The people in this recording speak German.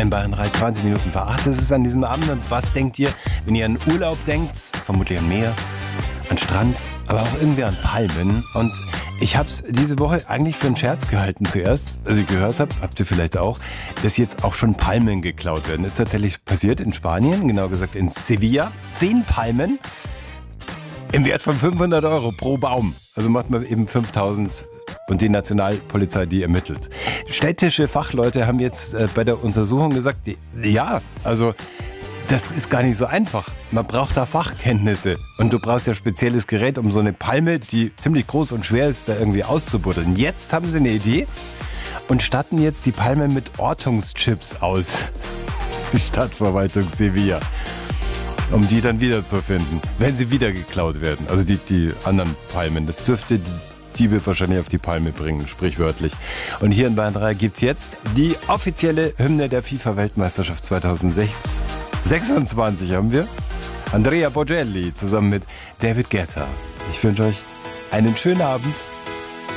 in Bayern 3, 20 Minuten vor 8 ist es an diesem Abend. Und was denkt ihr, wenn ihr an Urlaub denkt? Vermutlich an Meer, an Strand, aber auch irgendwie an Palmen. Und ich habe es diese Woche eigentlich für einen Scherz gehalten zuerst. Als ich gehört habe, habt ihr vielleicht auch, dass jetzt auch schon Palmen geklaut werden. Ist tatsächlich passiert in Spanien, genau gesagt in Sevilla. 10 Palmen im Wert von 500 Euro pro Baum. Also macht man eben 5.000 und die Nationalpolizei, die ermittelt. Städtische Fachleute haben jetzt bei der Untersuchung gesagt, ja, also das ist gar nicht so einfach. Man braucht da Fachkenntnisse und du brauchst ja spezielles Gerät, um so eine Palme, die ziemlich groß und schwer ist, da irgendwie auszubuddeln. Jetzt haben sie eine Idee und statten jetzt die Palme mit Ortungschips aus. Die Stadtverwaltung Sevilla. Um die dann wiederzufinden, wenn sie wieder geklaut werden. Also die anderen Palmen. Das dürfte die Diebe wahrscheinlich auf die Palme bringen, sprichwörtlich. Und hier in Bayern 3 gibt's jetzt die offizielle Hymne der FIFA-Weltmeisterschaft 2006. 26 haben wir. Andrea Bocelli zusammen mit David Guetta. Ich wünsche euch einen schönen Abend.